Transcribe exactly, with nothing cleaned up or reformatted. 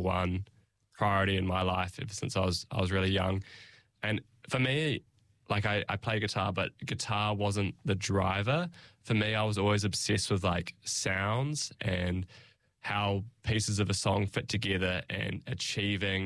one priority in my life ever since I was I was really young. And for me, like I, I play guitar, but guitar wasn't the driver. For me, I was always obsessed with like sounds and how pieces of a song fit together and achieving